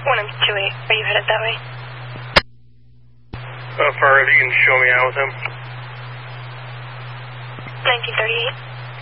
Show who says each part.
Speaker 1: 1M28. Are you headed that way?
Speaker 2: How far if you can show me out with him?
Speaker 1: 1938.